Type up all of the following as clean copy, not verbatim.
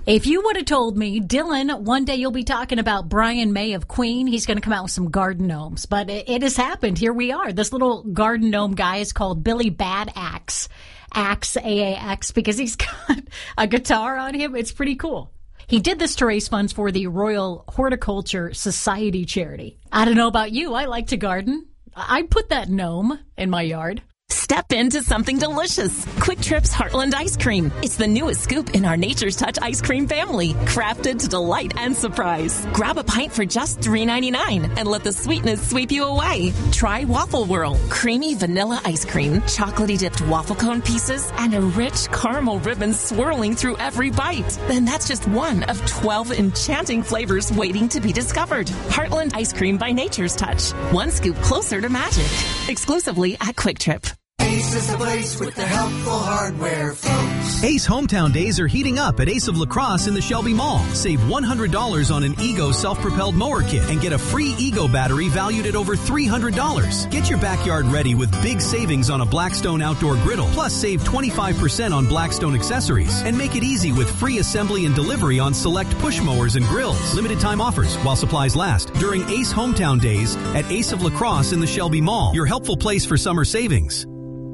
If you would have told me, Dylan, one day you'll be talking about Brian May of Queen, he's going to come out with some garden gnomes. But it has happened. Here we are. This little garden gnome guy is called Billy Bad Axe. Axe, A-A-X, because he's got a guitar on him. It's pretty cool. He did this to raise funds for the Royal Horticulture Society charity. I don't know about you. I like to garden. I'd put that gnome in my yard. Step into something delicious. Quick Trip's Heartland Ice Cream. It's the newest scoop in our Nature's Touch ice cream family, crafted to delight and surprise. Grab a pint for just $3.99 and let the sweetness sweep you away. Try Waffle Whirl, creamy vanilla ice cream, chocolatey dipped waffle cone pieces, and a rich caramel ribbon swirling through every bite. Then that's just one of 12 enchanting flavors waiting to be discovered. Heartland Ice Cream by Nature's Touch. One scoop closer to magic. Exclusively at Quick Trip. Ace is the place with the helpful hardware, folks. Ace Hometown Days are heating up at Ace of La Crosse in the Shelby Mall. Save $100 on an Ego self-propelled mower kit and get a free Ego battery valued at over $300. Get your backyard ready with big savings on a Blackstone outdoor griddle. Plus, save 25% on Blackstone accessories. And make it easy with free assembly and delivery on select push mowers and grills. Limited time offers while supplies last during Ace Hometown Days at Ace of La Crosse in the Shelby Mall. Your helpful place for summer savings.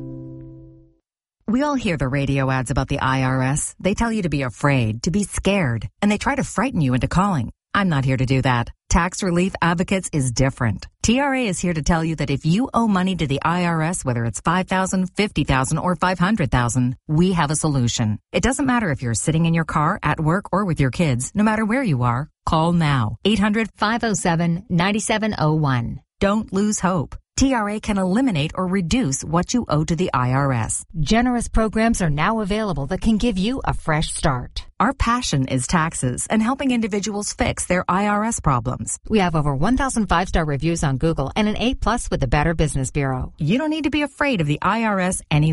We all hear the radio ads about the IRS. They tell you to be afraid, to be scared, and they try to frighten you into calling. I'm not here to do that. Tax Relief Advocates is different. TRA is here to tell you that if you owe money to the IRS, whether it's $5,000, $50,000, or $500,000, we have a solution. It doesn't matter if you're sitting in your car, at work, or with your kids. No matter where you are, call now. 800-507-9701. Don't lose hope. TRA can eliminate or reduce what you owe to the IRS. Generous programs are now available that can give you a fresh start. Our passion is taxes and helping individuals fix their IRS problems. We have over 1,000 5-star reviews on Google and an A+ with the Better Business Bureau. You don't need to be afraid of the IRS any